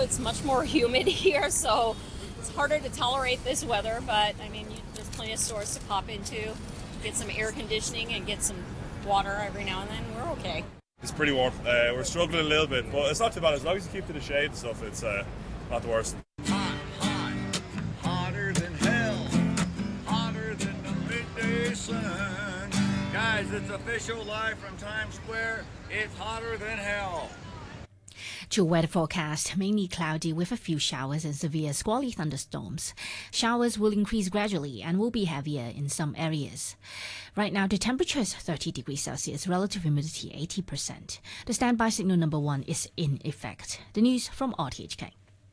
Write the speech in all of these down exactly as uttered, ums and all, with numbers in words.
it's much more humid here, so it's harder to tolerate this weather, but I mean, you, there's plenty of stores to pop into, get some air conditioning and get some water every now and then. We're okay. It's pretty warm. Uh, we're struggling a little bit, but it's not too bad. As long as you keep to the shade and stuff, it's uh, not the worst. Hot, hot, hotter than hell, hotter than the midday sun. Guys, it's official live from Times Square. It's hotter than hell. To weather forecast, mainly cloudy with a few showers and severe squally thunderstorms. Showers will increase gradually and will be heavier in some areas. Right now, the temperature is thirty degrees Celsius, relative humidity eighty percent. The standby signal number one is in effect. The news from R T H K.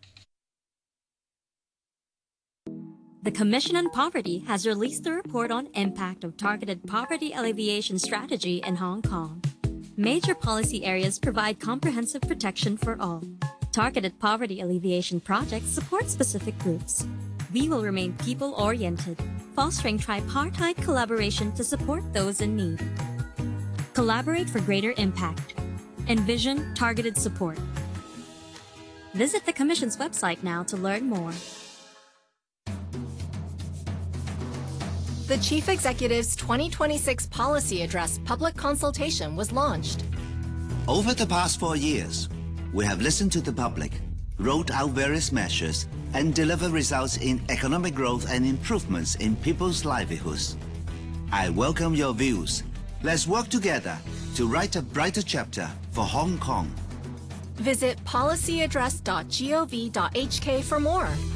The Commission on Poverty has released the report on impact of targeted poverty alleviation strategy in Hong Kong. Major policy areas provide comprehensive protection for all. Targeted poverty alleviation projects support specific groups. We will remain people-oriented, fostering tripartite collaboration to support those in need. Collaborate for greater impact. Envision targeted support. Visit the Commission's website now to learn more. The Chief Executive's twenty twenty-six Policy Address public consultation was launched. Over the past four years, we have listened to the public, rolled out various measures, and delivered results in economic growth and improvements in people's livelihoods. I welcome your views. Let's work together to write a brighter chapter for Hong Kong. Visit policy address dot gov dot h k for more.